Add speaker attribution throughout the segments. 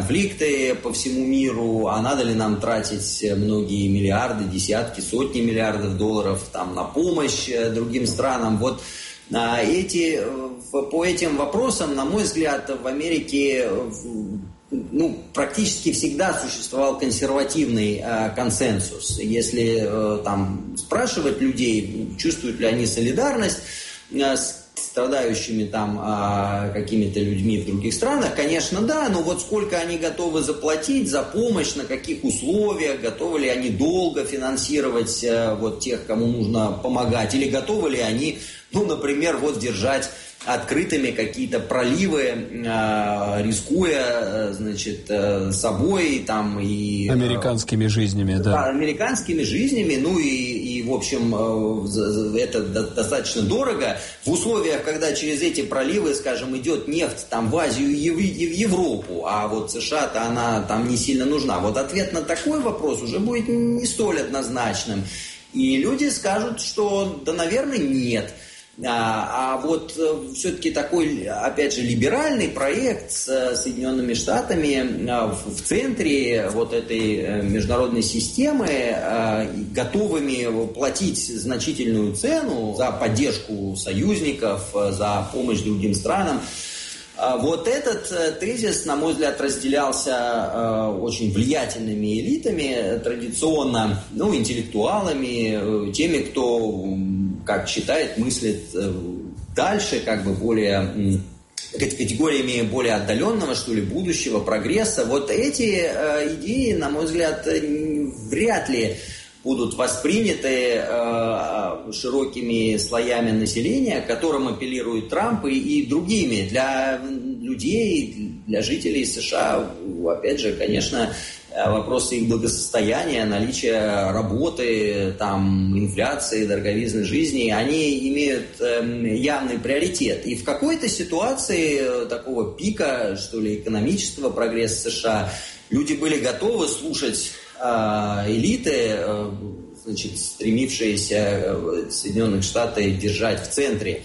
Speaker 1: конфликты по всему миру, а надо ли нам тратить многие миллиарды, десятки, сотни миллиардов долларов там, на помощь другим странам. Вот по этим вопросам, на мой взгляд, в Америке практически всегда существовал консервативный консенсус. Если там спрашивать людей, чувствуют ли они солидарность с страдающими там какими-то людьми в других странах, конечно, да, но вот сколько они готовы заплатить за помощь, на каких условиях, готовы ли они долго финансировать вот тех, кому нужно помогать, или готовы ли они, например, держать открытыми какие-то проливы, рискуя, собой там и...
Speaker 2: Американскими жизнями, да.
Speaker 1: Да, американскими жизнями, и в общем, это достаточно дорого в условиях, когда через эти проливы, скажем, идет нефть там в Азию и в Европу, а вот США-то она там не сильно нужна. Вот ответ на такой вопрос уже будет не столь однозначным. И люди скажут, что, да, наверное, нет. А вот все-таки такой, опять же, либеральный проект с Соединенными Штатами в центре вот этой международной системы, готовыми платить значительную цену за поддержку союзников, за помощь другим странам. Вот этот тезис, на мой взгляд, разделялся очень влиятельными элитами, традиционно, интеллектуалами, теми, кто, как считает, мыслит дальше, более категориями более отдаленного, будущего, прогресса. Вот эти идеи, на мой взгляд, вряд ли будут восприняты широкими слоями населения, к которым апеллирует Трамп и другими. Для людей, для жителей США, опять же, конечно, вопросы их благосостояния, наличия работы, инфляции, дороговизны жизни, они имеют явный приоритет. И в какой-то ситуации такого пика, экономического прогресса США, люди были готовы слушать элиты, стремившиеся Соединенных Штатов держать в центре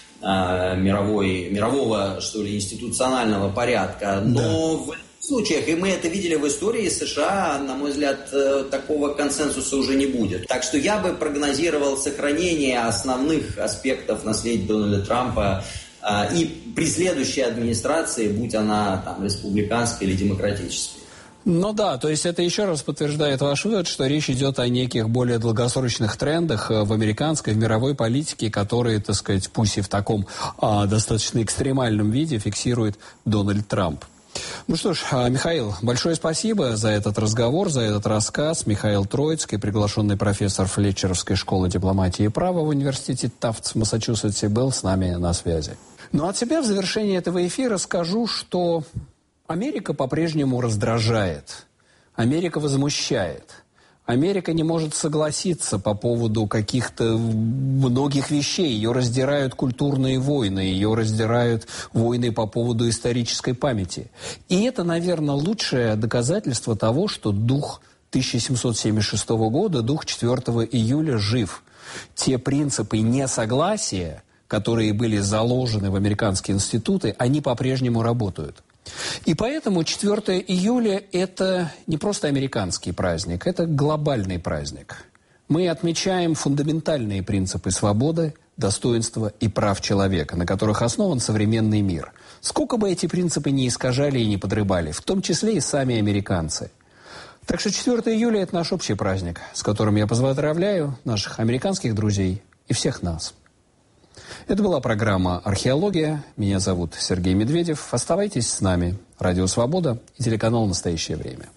Speaker 1: мирового, институционального порядка. Но в случаях, и мы это видели в истории США, на мой взгляд, такого консенсуса уже не будет. Так что я бы прогнозировал сохранение основных аспектов наследия Дональда Трампа и при следующей администрации, будь она республиканской или демократической.
Speaker 2: То есть это еще раз подтверждает ваш вывод, что речь идет о неких более долгосрочных трендах в американской, в мировой политике, которые, пусть и в таком достаточно экстремальном виде фиксирует Дональд Трамп. Что ж, Михаил, большое спасибо за этот разговор, за этот рассказ. Михаил Троицкий, приглашенный профессор Флетчеровской школы дипломатии и права в университете Тафтс в Массачусетсе, был с нами на связи. От себя в завершении этого эфира скажу, что Америка по-прежнему раздражает, Америка возмущает. Америка не может согласиться по поводу каких-то многих вещей. Ее раздирают культурные войны, ее раздирают войны по поводу исторической памяти. И это, наверное, лучшее доказательство того, что дух 1776 года, дух 4 июля жив. Те принципы несогласия, которые были заложены в американские институты, они по-прежнему работают. И поэтому 4 июля – это не просто американский праздник, это глобальный праздник. Мы отмечаем фундаментальные принципы свободы, достоинства и прав человека, на которых основан современный мир. Сколько бы эти принципы ни искажали и не подрывали, в том числе и сами американцы. Так что 4 июля – это наш общий праздник, с которым я поздравляю наших американских друзей и всех нас. Это была программа «Археология». Меня зовут Сергей Медведев. Оставайтесь с нами. Радио «Свобода» и телеканал «Настоящее время».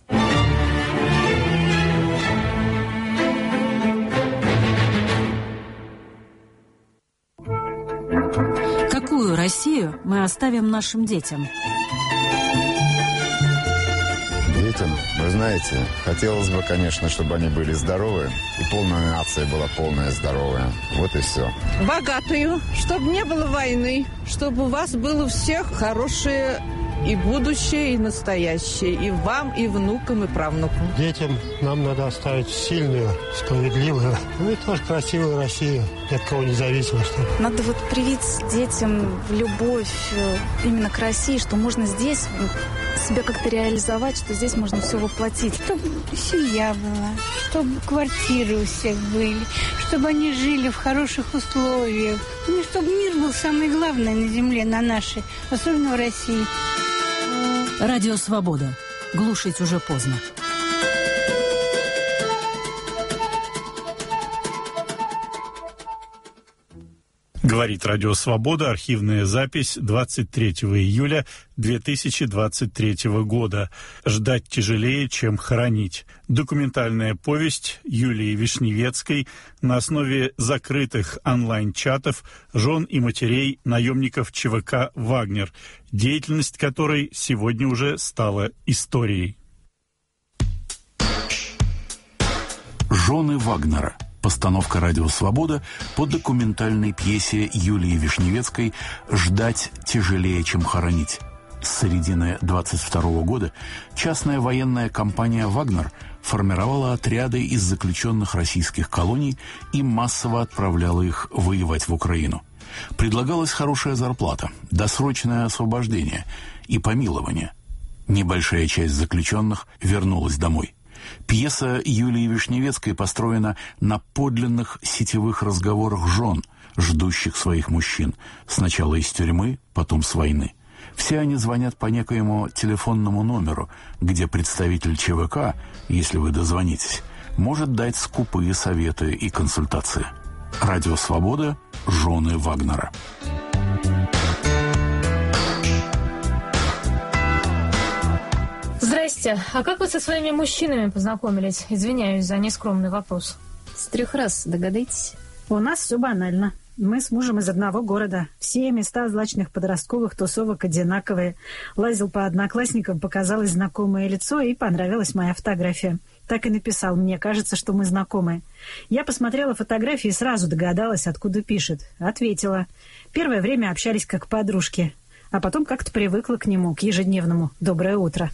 Speaker 3: Какую Россию мы оставим нашим детям?
Speaker 4: Детям, вы знаете, хотелось бы, конечно, чтобы они были здоровы, и полная нация была полная здоровая. Вот и все.
Speaker 5: Богатую, чтобы не было войны, чтобы у вас было у всех хорошее и будущее, и настоящее, и вам, и внукам, и правнукам.
Speaker 6: Детям нам надо оставить сильную, справедливую, ну и тоже красивую Россию, ни от кого не зависимо.
Speaker 7: Надо вот привить детям любовь именно к России, что можно здесь себя как-то реализовать, что здесь можно все воплотить.
Speaker 8: Чтобы семья была, чтобы квартиры у всех были, чтобы они жили в хороших условиях. Ну, чтобы мир был самое главное на земле, на нашей, особенно в России.
Speaker 3: Радио «Свобода». Глушить уже поздно.
Speaker 9: Говорит Радио Свобода, архивная запись 23 июля 2023 года. «Ждать тяжелее, чем хоронить». Документальная повесть Юлии Вишневецкой на основе закрытых онлайн-чатов жен и матерей наемников ЧВК «Вагнер», деятельность которой сегодня уже стала историей.
Speaker 10: «Жены Вагнера». Постановка «Радио Свобода» по документальной пьесе Юлии Вишневецкой «Ждать тяжелее, чем хоронить». С середины 22 года частная военная компания «Вагнер» формировала отряды из заключенных российских колоний и массово отправляла их воевать в Украину. Предлагалась хорошая зарплата, досрочное освобождение и помилование. Небольшая часть заключенных вернулась домой. Пьеса Юлии Вишневецкой построена на подлинных сетевых разговорах жен, ждущих своих мужчин, сначала из тюрьмы, потом с войны. Все они звонят по некоему телефонному номеру, где представитель ЧВК, если вы дозвонитесь, может дать скупые советы и консультации. Радио «Свобода», «Жены Вагнера».
Speaker 11: Здрасте. А как вы со своими мужчинами познакомились? Извиняюсь за нескромный вопрос.
Speaker 12: С 3 раз, догадайтесь?
Speaker 13: У нас все банально. Мы с мужем из одного города. Все места злачных подростковых тусовок одинаковые. Лазил по одноклассникам, показалось знакомое лицо, и понравилась моя фотография. Так и написал: «Мне кажется, что мы знакомы». Я посмотрела фотографии и сразу догадалась, откуда пишет. Ответила. Первое время общались как подружки, а потом как-то привыкла к нему, к ежедневному «доброе утро».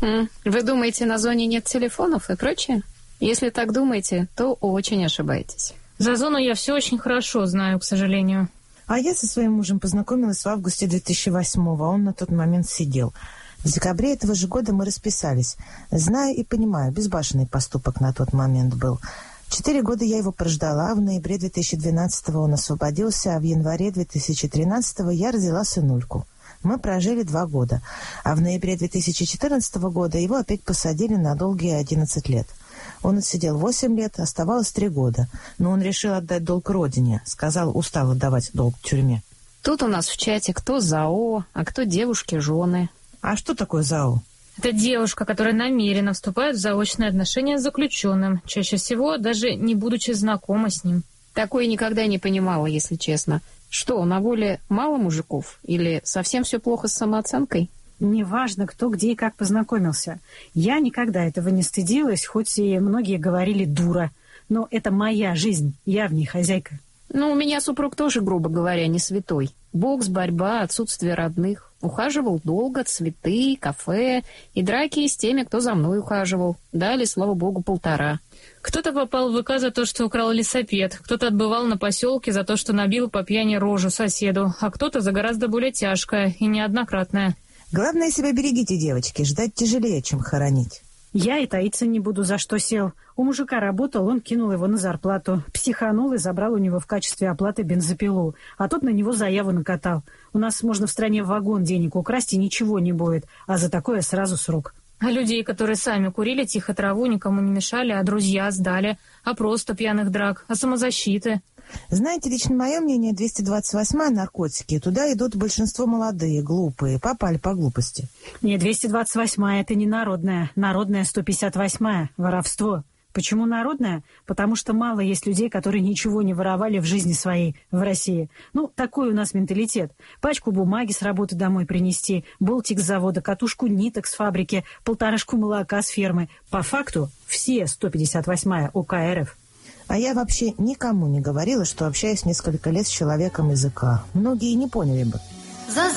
Speaker 12: Вы думаете, на зоне нет телефонов и прочее? Если так думаете, то очень ошибаетесь.
Speaker 11: За зону я все очень хорошо знаю, к сожалению.
Speaker 14: А я со своим мужем познакомилась в августе 2008-го, а он на тот момент сидел. В декабре этого же года мы расписались. Знаю и понимаю, безбашенный поступок на тот момент был. 4 года я его прождала, в ноябре 2012-го он освободился, а в январе 2013-го я родила сынульку. Мы прожили 2 года, а в ноябре 2014 года его опять посадили на долгие 11 лет. Он отсидел 8 лет, оставалось 3 года, но он решил отдать долг родине, сказал, устал отдавать долг в тюрьме.
Speaker 12: Тут у нас в чате кто ЗАО, а кто девушки-жены.
Speaker 14: А что такое ЗАО?
Speaker 11: Это девушка, которая намеренно вступает в заочные отношения с заключенным, чаще всего даже не будучи знакома с ним.
Speaker 12: Такое никогда не понимала, если честно. Что, на воле мало мужиков? Или совсем все плохо с самооценкой?
Speaker 13: Неважно, кто где и как познакомился. Я никогда этого не стыдилась, хоть и многие говорили «дура». Но это моя жизнь, я в ней хозяйка.
Speaker 12: Ну, у меня супруг тоже, грубо говоря, не святой. Бокс, борьба, отсутствие родных. Ухаживал долго, цветы, кафе и драки с теми, кто за мной ухаживал. Дали, слава богу, 1,5.
Speaker 11: Кто-то попал в ВК за то, что украл лесопед, кто-то отбывал на поселке за то, что набил по пьяни рожу соседу, а кто-то за гораздо более тяжкое и неоднократное.
Speaker 14: Главное, себя берегите, девочки, ждать тяжелее, чем хоронить.
Speaker 13: Я и таиться не буду, за что сел. У мужика работал, он кинул его на зарплату. Психанул и забрал у него в качестве оплаты бензопилу. А тот на него заяву накатал. У нас можно в стране вагон денег украсть и ничего не будет. А за такое сразу срок.
Speaker 11: А людей, которые сами курили тихо траву, никому не мешали, а друзья сдали, а просто пьяных драк, а самозащиты.
Speaker 14: Знаете, лично мое мнение, 228-я наркотики. Туда идут большинство молодые, глупые, попали по глупости.
Speaker 13: Не, 228-я это не народная. Народная 158-я. Воровство. Почему народная? Потому что мало есть людей, которые ничего не воровали в жизни своей в России. Ну, такой у нас менталитет. Пачку бумаги с работы домой принести, болтик с завода, катушку ниток с фабрики, 1,5 молока с фермы. По факту все 158-я УК РФ.
Speaker 14: А я вообще никому не говорила, что общаюсь несколько лет с человеком языка. Многие не поняли бы.
Speaker 15: За